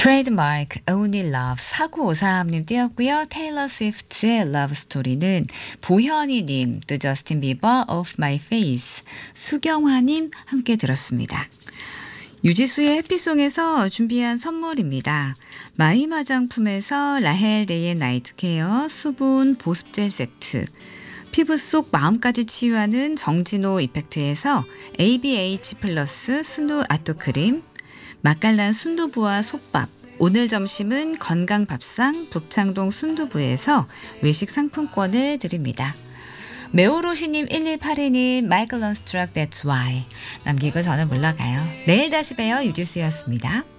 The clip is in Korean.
트레이드마크 Only Love 4953님 띄웠고요. 테일러 스위프트의 Love Story는 보현이님 또 저스틴 비버 Off My Face 수경화님 함께 들었습니다. 유지수의 해피송에서 준비한 선물입니다. 마임 화장품에서 라헬 데이의 나이트 케어 수분 보습젤 세트, 피부 속 마음까지 치유하는 정진호 이펙트에서 ABH 플러스 순두 아토크림, 맛깔난 순두부와 솥밥, 오늘 점심은 건강밥상 북창동 순두부에서 외식 상품권을 드립니다. 메오로시님 1182님 마이클 런스트럭 That's Why 남기고 저는 물러가요. 내일 다시 봬요. 유지수였습니다.